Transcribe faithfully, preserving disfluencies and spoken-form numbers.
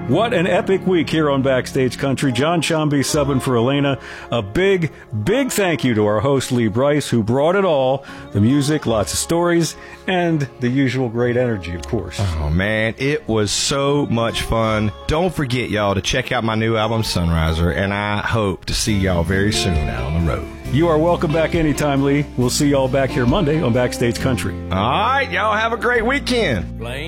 What an epic week here on Backstage Country. John Chomby subbing for Elena. A big, big thank you to our host, Lee Brice, who brought it all. The music, lots of stories, and the usual great energy, of course. Oh, man, it was so much fun. Don't forget, y'all, to check out my new album, Sunriser, and I hope to see y'all very soon out on the road. You are welcome back anytime, Lee. We'll see y'all back here Monday on Backstage Country. All right, y'all have a great weekend.